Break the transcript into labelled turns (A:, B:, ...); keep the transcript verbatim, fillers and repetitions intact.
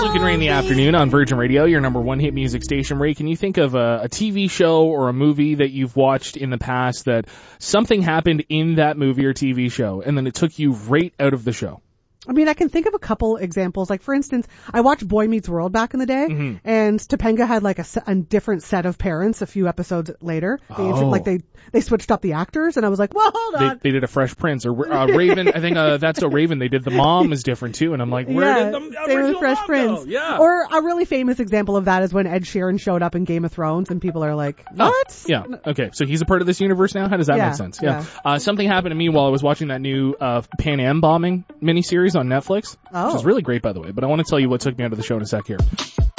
A: Luke and Ray in the afternoon on Virgin Radio, your number one hit music station. Ray, can you think of a, a T V show or a movie that you've watched in the past that something happened in that movie or T V show and then it took you right out of the show?
B: I mean, I can think of a couple examples. Like, for instance, I watched Boy Meets World back in the day,
A: mm-hmm.
B: and Topanga had like a, a different set of parents a few episodes later. They,
A: oh.
B: Like they they switched up the actors, and I was like, well, hold
A: they,
B: on.
A: They did a Fresh Prince or uh, Raven. I think uh, That's So Raven. They did the mom is different too, and I'm like, where
B: yeah,
A: did the
B: they
A: original
B: were Fresh
A: mom
B: Prince?
A: go? Yeah.
B: Or a really famous example of that is when Ed Sheeran showed up in Game of Thrones, and people are like, what?
A: Oh, yeah. Okay. So he's a part of this universe now. How does that
B: yeah,
A: make sense? Yeah.
B: yeah.
A: Uh, something happened to me while I was watching that new uh, Pan Am bombing miniseries on Netflix.
B: Oh.
A: Which is really great, by the way, but I want to tell you what took me out of the show in a sec here.